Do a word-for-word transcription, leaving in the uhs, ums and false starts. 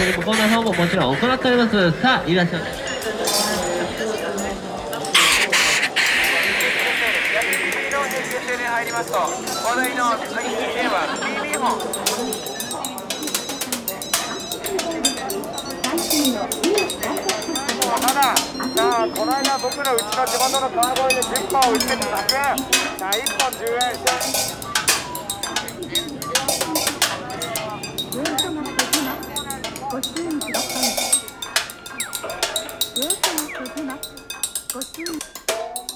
ので、ご案内の方ももちろん行っております。さあ、いらっしゃい。 入りますと、話題の最新映画 ティービー 本。ただ、さあ、この間僕のうちの地元の川越でじゅっぽん売ってただけ、さあいっぽんじゅうえん。